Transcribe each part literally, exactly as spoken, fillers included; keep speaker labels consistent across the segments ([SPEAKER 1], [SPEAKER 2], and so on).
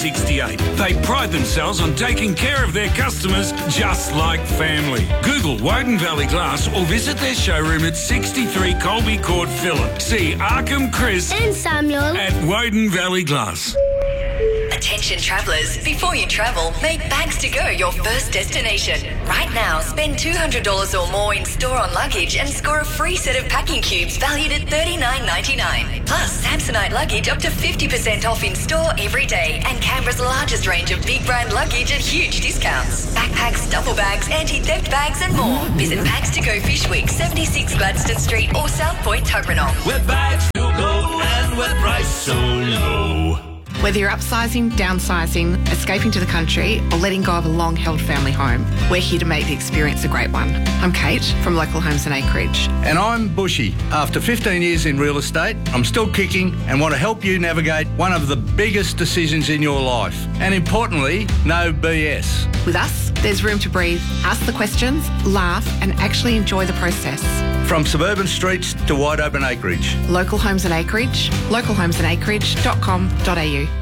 [SPEAKER 1] sixty-eight. They pride themselves on taking care of their customers just like family. Google Woden Valley Glass or visit their showroom at sixty-three Colby Court, Phillip. See Arkham, Chris
[SPEAKER 2] and Samuel
[SPEAKER 1] at Woden Valley Glass.
[SPEAKER 3] Attention travellers, before you travel, make Bags to Go your first destination. Right now, spend two hundred dollars or more in store on luggage and score a free set of packing cubes valued at thirty-nine ninety-nine. Plus, Samsonite luggage up to fifty percent off in store every day, and Canberra's largest range of big brand luggage at huge discounts. Backpacks, duffel bags, anti-theft bags and more. Visit Bags to Go Fish Week, seventy-six Gladstone Street or South Point, Tuggeranong.
[SPEAKER 4] Where bags to go and where price so low.
[SPEAKER 5] Whether you're upsizing, downsizing, escaping to the country, or letting go of a long-held family home, we're here to make the experience a great one. I'm Kate from Local Homes and Acreage.
[SPEAKER 6] And I'm Bushy. After fifteen years in real estate, I'm still kicking and want to help you navigate one of the biggest decisions in your life. And importantly, no B S.
[SPEAKER 5] With us, there's room to breathe, ask the questions, laugh, and actually enjoy the process.
[SPEAKER 6] From suburban streets to wide open acreage.
[SPEAKER 5] Local Homes and Acreage, local homes and acreage dot com dot a u.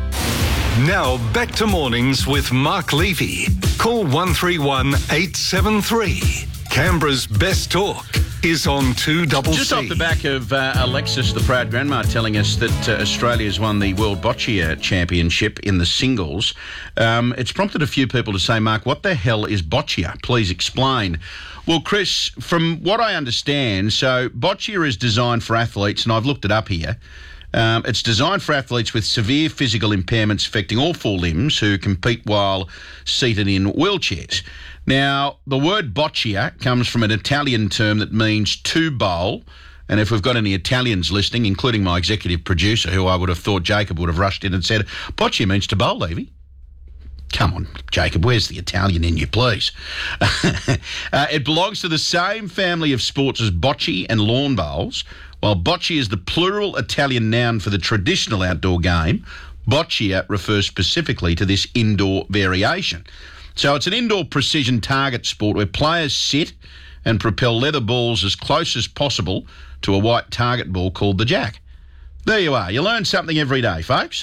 [SPEAKER 7] Now back to mornings with Mark Levy. Call one three one eight seven three. Canberra's best talk is on two double C.
[SPEAKER 8] Just off the back of uh, Alexis, the proud grandma, telling us that uh, Australia's won the World Boccia Championship in the singles, um, it's prompted a few people to say, Mark, what the hell is boccia? Please explain. Well, Chris, from what I understand, so boccia is designed for athletes, and I've looked it up here. Um, it's designed for athletes with severe physical impairments affecting all four limbs who compete while seated in wheelchairs. Now, the word boccia comes from an Italian term that means to bowl. And if we've got any Italians listening, including my executive producer, who I would have thought Jacob would have rushed in and said, boccia means to bowl, Levy. Come on, Jacob, where's the Italian in you, please? uh, it belongs to the same family of sports as bocce and lawn bowls. While bocce is the plural Italian noun for the traditional outdoor game, boccia refers specifically to this indoor variation. So it's an indoor precision target sport where players sit and propel leather balls as close as possible to a white target ball called the jack. There you are. You learn something every day, folks.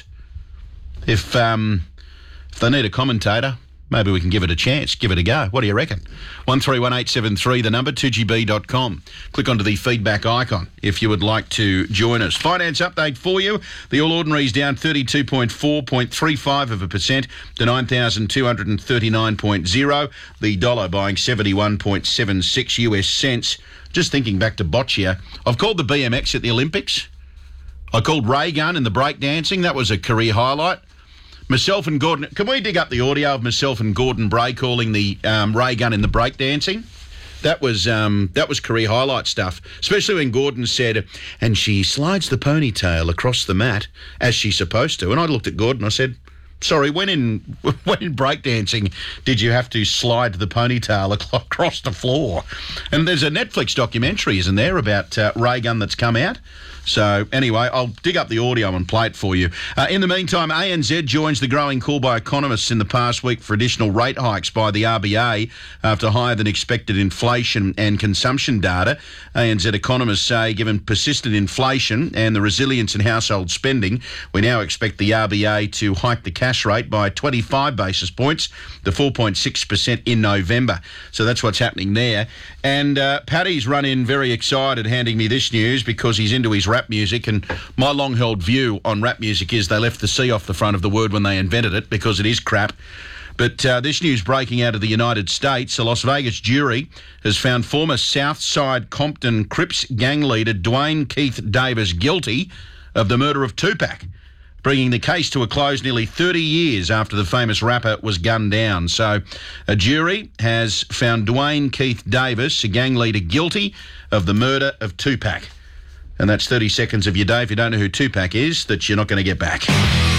[SPEAKER 8] If um, if they need a commentator, maybe we can give it a chance, give it a go. What do you reckon? one three one eight seven three, the number, two g b dot com. Click onto the feedback icon if you would like to join us. Finance update for you. The All Ordinary's down thirty-two point four three five of a percent to nine thousand two hundred thirty-nine point zero. The dollar buying seventy-one point seven six U S cents. Just thinking back to boccia, I've called the B M X at the Olympics. I called ray gun in the breakdancing. That was a career highlight. Myself and Gordon, can we dig up the audio of myself and Gordon Bray calling the um, ray gun in the breakdancing? That was um, that was career highlight stuff, especially when Gordon said, and she slides the ponytail across the mat as she's supposed to. And I looked at Gordon and I said, sorry, when in when in breakdancing did you have to slide the ponytail across the floor? And there's a Netflix documentary, isn't there, about uh, ray gun that's come out? So, anyway, I'll dig up the audio and play it for you. Uh, in the meantime, A N Z joins the growing call by economists in the past week for additional rate hikes by the R B A after higher than expected inflation and consumption data. A N Z economists say, given persistent inflation and the resilience in household spending, we now expect the R B A to hike the cash rate by twenty-five basis points to four point six percent in November. So that's what's happening there. And uh, Paddy's run in very excited handing me this news because he's into his rap music, and my long-held view on rap music is they left the C off the front of the word when they invented it because it is crap. But uh, this news breaking out of the United States, a Las Vegas jury has found former Southside Compton Crips gang leader Dwayne Keith Davis guilty of the murder of Tupac, bringing the case to a close nearly thirty years after the famous rapper was gunned down. So a jury has found Dwayne Keith Davis, a gang leader, guilty of the murder of Tupac. And that's thirty seconds of your day if you don't know who Tupac is, that you're not going to get back.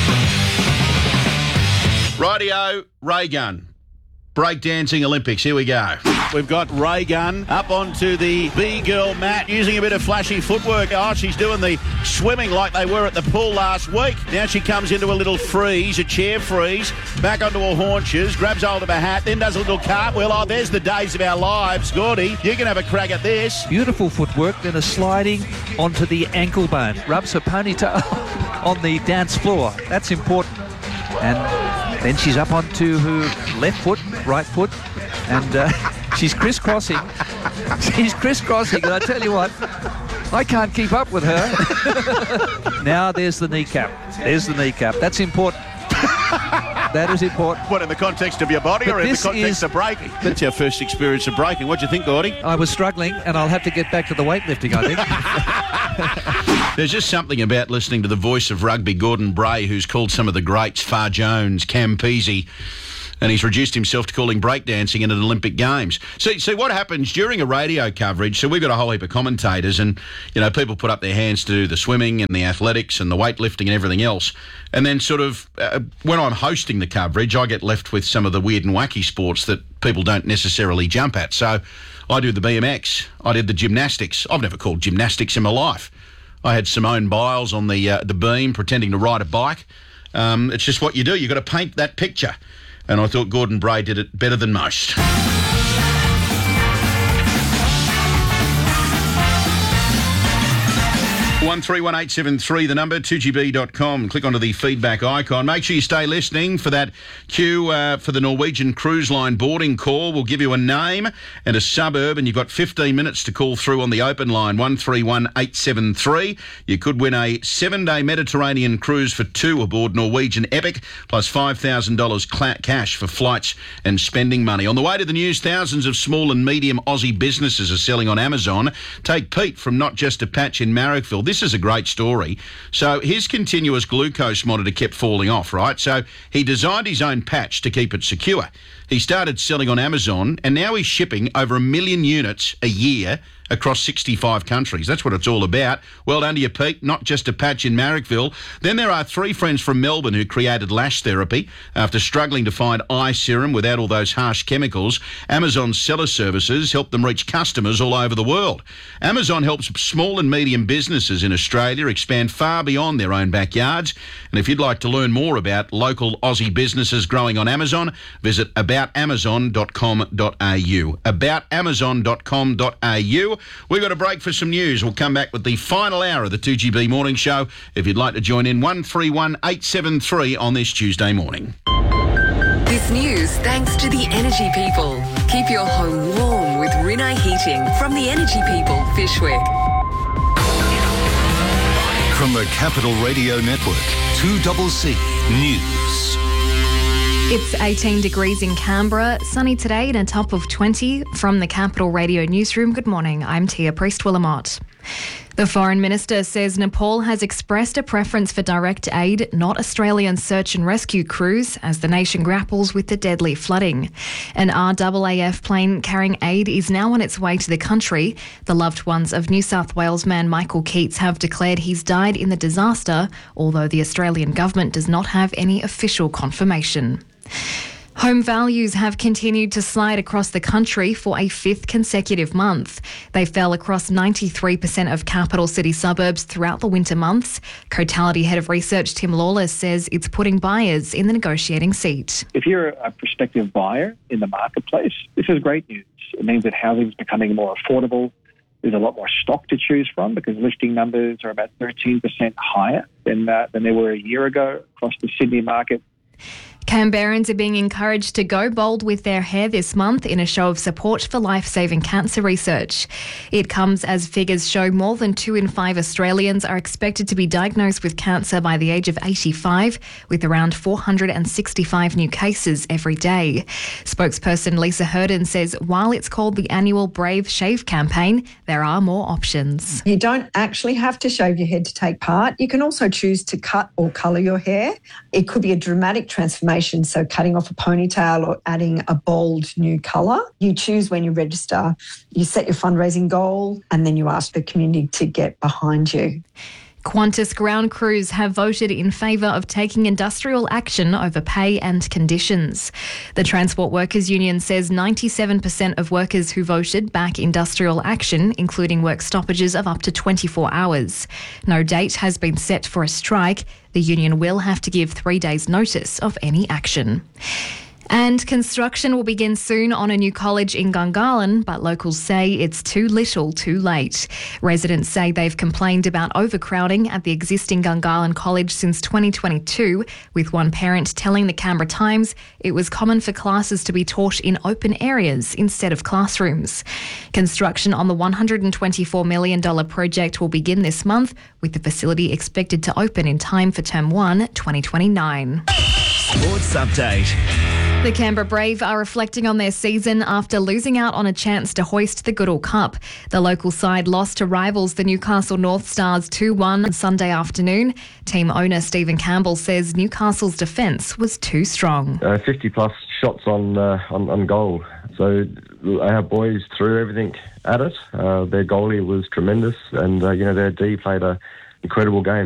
[SPEAKER 8] Rightio, ray gun. Breakdancing Olympics, here we go.
[SPEAKER 9] We've got Ray Gun up onto the B-girl mat using a bit of flashy footwork. Oh, she's doing the swimming like they were at the pool last week. Now she comes into a little freeze, a chair freeze, back onto her haunches, grabs hold of her hat, then does a little cartwheel. Oh, there's the days of our lives. Gordy, you can have a crack at this.
[SPEAKER 10] Beautiful footwork, then a sliding onto the ankle bone. Rubs her ponytail on the dance floor. That's important. And Then she's up onto her left foot, right foot, and uh, she's crisscrossing. She's crisscrossing, and I tell you what, I can't keep up with her. Now there's the kneecap. There's the kneecap. That's important. That is important.
[SPEAKER 9] What, in the context of your body
[SPEAKER 10] But
[SPEAKER 9] or in the
[SPEAKER 10] this
[SPEAKER 9] context
[SPEAKER 10] is-
[SPEAKER 9] of breaking? That's our first experience of breaking. What do you think, Gordy?
[SPEAKER 10] I was struggling, and I'll have to get back to the weightlifting, I think.
[SPEAKER 8] There's just something about listening to the voice of rugby, Gordon Bray, who's called some of the greats, Far Jones, Cam Peasy, and he's reduced himself to calling breakdancing in an Olympic Games. See, see what happens during a radio coverage, so we've got a whole heap of commentators and, you know, people put up their hands to do the swimming and the athletics and the weightlifting and everything else. And then sort of, uh, when I'm hosting the coverage, I get left with some of the weird and wacky sports that people don't necessarily jump at. So I do the B M X, I did the gymnastics. I've never called gymnastics in my life. I had Simone Biles on the uh, the beam pretending to ride a bike. Um, it's just what you do. You've got to paint that picture. And I thought Gordon Bray did it better than most. one three one eight seven three, the number, two G B dot com. Click onto the feedback icon. Make sure you stay listening for that queue uh, for the Norwegian Cruise Line boarding call. We'll give you a name and a suburb, and you've got fifteen minutes to call through on the open line, one three one eight seven three. You could win a seven-day Mediterranean cruise for two aboard Norwegian Epic, plus five thousand dollars cla- cash for flights and spending money. On the way to the news, thousands of small and medium Aussie businesses are selling on Amazon. Take Pete from Not Just a Patch in Marrickville. This is a great story. So his continuous glucose monitor kept falling off, right? So he designed his own patch to keep it secure. He started selling on Amazon, and now he's shipping over a million units a year across sixty-five countries. That's what it's all about. Well done to you, Pete. Not Just a Patch in Marrickville. Then there are three friends from Melbourne who created lash therapy after struggling to find eye serum without all those harsh chemicals. Amazon's seller services help them reach customers all over the world. Amazon helps small and medium businesses in Australia expand far beyond their own backyards. And if you'd like to learn more about local Aussie businesses growing on Amazon, visit about amazon dot com dot a u. about amazon dot com dot a u. We've got a break for some news. We'll come back with the final hour of the two G B Morning Show. If you'd like to join in, one three one eight seven three on this Tuesday morning.
[SPEAKER 3] This news thanks to the Energy People. Keep your home warm with Rinnai Heating from the Energy People, Fishwick.
[SPEAKER 7] From the Capital Radio Network, two C C News.
[SPEAKER 2] It's eighteen degrees in Canberra, sunny today and a top of twenty. From the Capital Radio Newsroom, good morning, I'm Tia Priest-Willamott. The Foreign Minister says Nepal has expressed a preference for direct aid, not Australian search and rescue crews, as the nation grapples with the deadly flooding. An R A A F plane carrying aid is now on its way to the country. The loved ones of New South Wales man Michael Keats have declared he's died in the disaster, although the Australian government does not have any official confirmation. Home values have continued to slide across the country for a fifth consecutive month. They fell across ninety-three percent of capital city suburbs throughout the winter months. Cotality Head of Research Tim Lawless says it's putting buyers in the negotiating seat.
[SPEAKER 11] If you're a prospective buyer in the marketplace, this is great news. It means that housing is becoming more affordable. There's a lot more stock to choose from because listing numbers are about thirteen percent higher than, uh, than they were a year ago across the Sydney market.
[SPEAKER 2] Canberrans are being encouraged to go bold with their hair this month in a show of support for life-saving cancer research. It comes as figures show more than two in five Australians are expected to be diagnosed with cancer by the age of eighty-five, with around four hundred sixty-five new cases every day. Spokesperson Lisa Herden says while it's called the annual Brave Shave campaign, there are more options.
[SPEAKER 12] You don't actually have to shave your head to take part. You can also choose to cut or colour your hair. It could be a dramatic transformation, so cutting off a ponytail or adding a bold new colour. You choose when you register, you set your fundraising goal, and then you ask the community to get behind you.
[SPEAKER 2] Qantas ground crews have voted in favour of taking industrial action over pay and conditions. The Transport Workers Union says ninety-seven percent of workers who voted back industrial action, including work stoppages of up to twenty-four hours. No date has been set for a strike. The union will have to give three days' notice of any action. And construction will begin soon on a new college in Gungahlin, but locals say it's too little too late. Residents say they've complained about overcrowding at the existing Gungahlin College since twenty twenty-two, with one parent telling the Canberra Times it was common for classes to be taught in open areas instead of classrooms. Construction on the one hundred twenty-four million dollars project will begin this month, with the facility expected to open in time for Term one, twenty twenty-nine.
[SPEAKER 4] Sports Update.
[SPEAKER 2] The Canberra Brave are reflecting on their season after losing out on a chance to hoist the Goodall Cup. The local side lost to rivals the Newcastle North Stars two one on Sunday afternoon. Team owner Stephen Campbell says Newcastle's defence was too strong.
[SPEAKER 13] Uh, fifty plus shots on, uh, on on goal. So our boys threw everything at it. Uh, their goalie was tremendous, and uh, you know their D played a incredible game.